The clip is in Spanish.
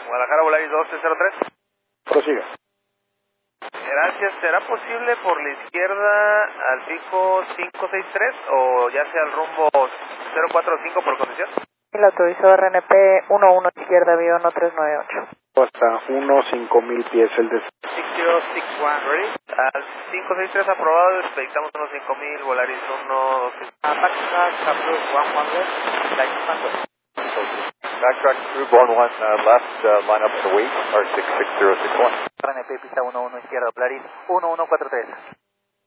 Guadalajara Volaris 2303. Prosiga. Gracias. ¿Será posible por la izquierda al pico 563 o ya sea el rumbo 045 por condición? El autorizado RNP 11 izquierda, avión 1398. Hasta 1-5000 pies el de... 6061, ready? Al 563 aprobado, expeditamos unos 5000, Volaris 1... Backtrack approved 11 left, line Backtrack approved 11 left, line up to wait, or 66061. RNP pista 11 izquierda, Volaris 1143.